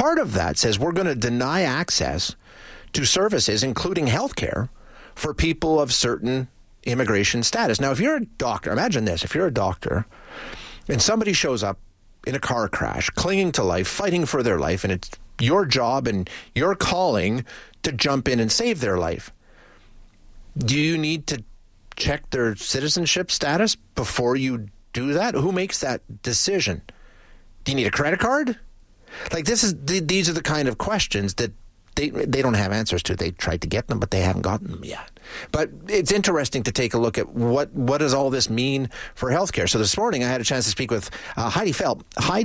part of that says we're going to deny access to services, including healthcare, for people of certain immigration status. Now, if you're a doctor, imagine this. If you're a doctor and somebody shows up in a car crash, clinging to life, fighting for their life, and it's your job and your calling to jump in and save their life, do you need to check their citizenship status before you do that? Who makes that decision? Do you need a credit card? Like, these are the kind of questions that they don't have answers to. They tried to get them, but they haven't gotten them yet. But it's interesting to take a look at what does all this mean for healthcare. So this morning I had a chance to speak with Heidi Fell.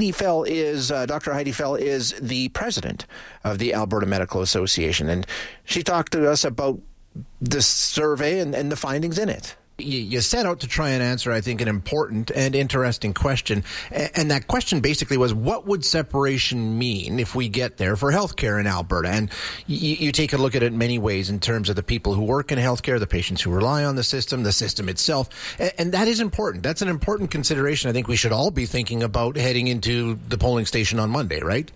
Dr. Heidi Fell is the president of the Alberta Medical Association, and she talked to us about the survey and the findings in it. You set out to try and answer, I think, an important and interesting question. And that question basically was, what would separation mean if we get there for healthcare in Alberta? And you take a look at it in many ways in terms of the people who work in healthcare, the patients who rely on the system itself. And that is important. That's an important consideration I think we should all be thinking about heading into the polling station on Monday, right?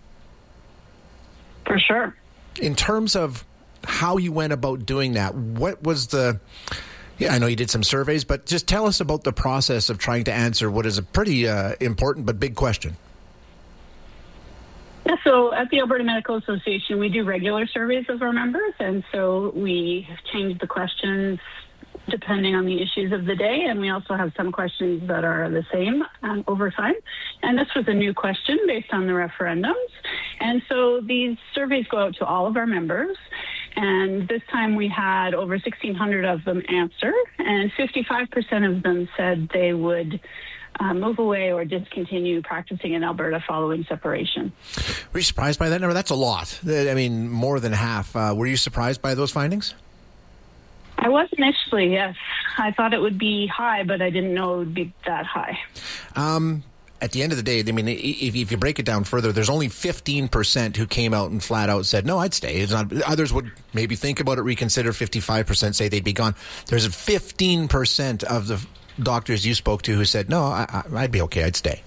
For sure. In terms of how you went about doing that, what was I know you did some surveys, but just tell us about the process of trying to answer what is a pretty important but big question. Yeah, so at the Alberta Medical Association, we do regular surveys of our members, and so we have changed the questions depending on the issues of the day, and we also have some questions that are the same over time. And this was a new question based on the referendums. And so these surveys go out to all of our members. And this time we had over 1,600 of them answer, and 55% of them said they would move away or discontinue practicing in Alberta following separation. Were you surprised by that number? That's a lot. I mean, more than half. Were you surprised by those findings? I was initially, yes. I thought it would be high, but I didn't know it would be that high. At the end of the day, I mean, if you break it down further, there's only 15% who came out and flat out said, no, I'd stay. It's not, others would maybe think about it, reconsider. 55% say they'd be gone. There's a 15% of the doctors you spoke to who said, no, I'd be okay. I'd stay.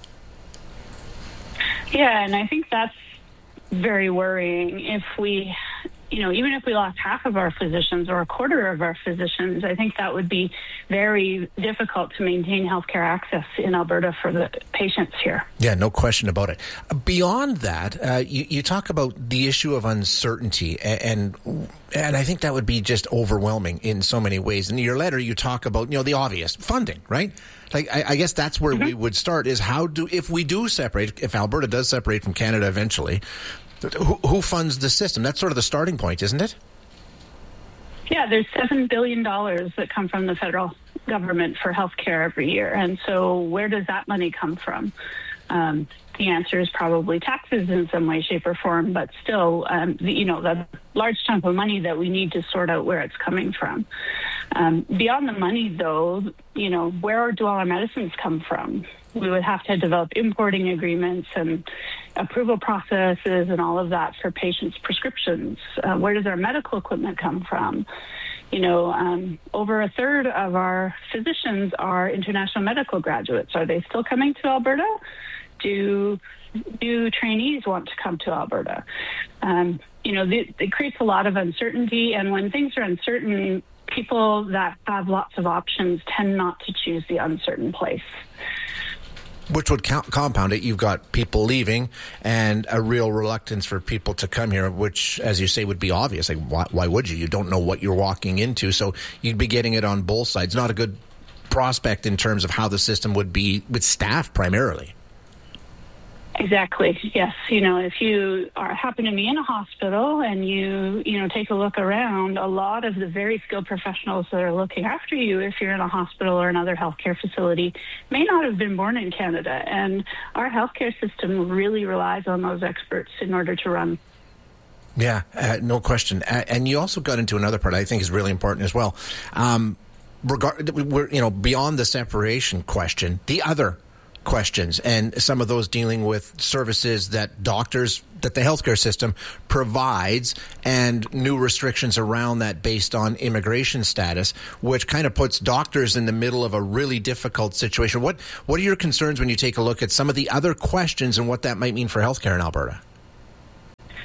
Yeah, and I think that's very worrying. If we, even if we lost half of our physicians or a quarter of our physicians, I think that would be very difficult to maintain healthcare access in Alberta for the patients here. Yeah, no question about it. Beyond that, you talk about the issue of uncertainty, and I think that would be just overwhelming in so many ways. In your letter, you talk about, the obvious, funding, right? Like, I guess that's where we would start, is if we do separate, if Alberta does separate from Canada eventually, who funds the system? That's sort of the starting point, isn't it? Yeah, there's $7 billion that come from the federal government for healthcare every year. And so where does that money come from? The answer is probably taxes in some way, shape, or form, but still, the large chunk of money that we need to sort out where it's coming from. Beyond the money, though, where do all our medicines come from? We would have to develop importing agreements and approval processes and all of that for patients' prescriptions. Where does our medical equipment come from? Over a third of our physicians are international medical graduates. Are they still coming to Alberta? Do trainees want to come to Alberta? It creates a lot of uncertainty, and when things are uncertain, people that have lots of options tend not to choose the uncertain place. Which would compound it. You've got people leaving and a real reluctance for people to come here, which, as you say, would be obvious. Like, why would you? You don't know what you're walking into. So you'd be getting it on both sides. Not a good prospect in terms of how the system would be with staff primarily. Exactly. Yes. If you happen to be in a hospital and you take a look around, a lot of the very skilled professionals that are looking after you, if you're in a hospital or another healthcare facility, may not have been born in Canada. And our healthcare system really relies on those experts in order to run. Yeah, no question. And you also got into another part I think is really important as well. Beyond the separation question, the other questions and some of those dealing with services that the healthcare system provides and new restrictions around that based on immigration status, which kind of puts doctors in the middle of a really difficult situation. What are your concerns when you take a look at some of the other questions and what that might mean for healthcare in Alberta?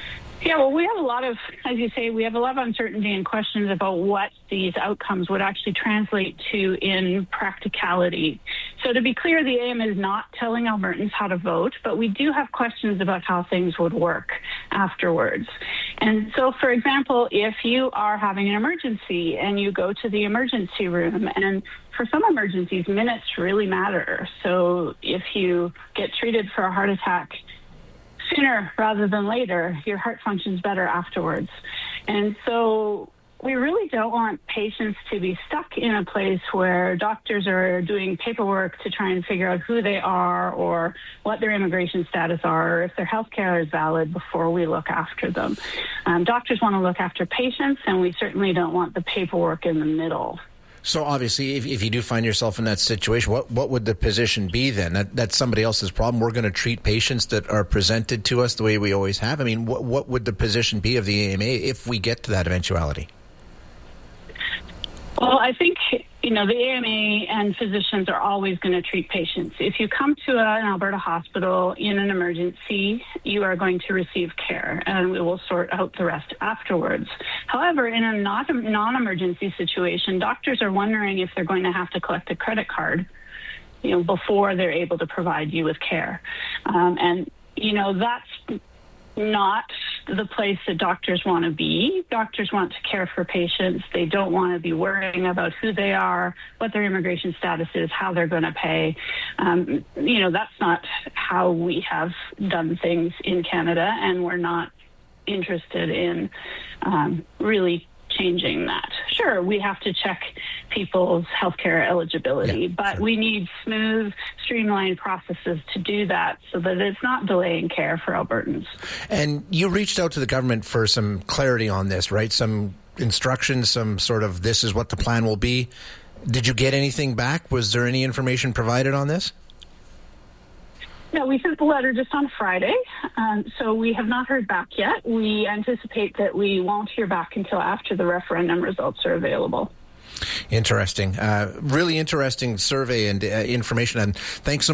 Yeah, well, we have a lot of, as you say, we have a lot of uncertainty and questions about what these outcomes would actually translate to in practicality. So to be clear, the AMA is not telling Albertans how to vote, but we do have questions about how things would work afterwards. And so, for example, if you are having an emergency and you go to the emergency room, and for some emergencies, minutes really matter. So if you get treated for a heart attack sooner rather than later, your heart functions better afterwards. And so we really don't want patients to be stuck in a place where doctors are doing paperwork to try and figure out who they are or what their immigration status are, or if their health care is valid before we look after them. Doctors want to look after patients, and we certainly don't want the paperwork in the middle. So obviously, if you do find yourself in that situation, what would the position be then? That's somebody else's problem. We're going to treat patients that are presented to us the way we always have. I mean, what would the position be of the AMA if we get to that eventuality? Well, I think, the AMA and physicians are always going to treat patients. If you come to an Alberta hospital in an emergency, you are going to receive care, and we will sort out the rest afterwards. However, in a non-emergency situation, doctors are wondering if they're going to have to collect a credit card, before they're able to provide you with care. That's not the place that doctors want to be. Doctors want to care for patients. They don't want to be worrying about who they are, what their immigration status is, how they're going to pay. That's not how we have done things in Canada, and we're not interested in really changing that. Sure, we have to check people's healthcare eligibility, but we need smooth, streamlined processes to do that so that it's not delaying care for Albertans. And you reached out to the government for some clarity on this, right? Some instructions, some sort of this is what the plan will be. Did you get anything back? Was there any information provided on this? No, we sent the letter just on Friday, so we have not heard back yet. We anticipate that we won't hear back until after the referendum results are available. Interesting. Really interesting survey and information, and thanks so much.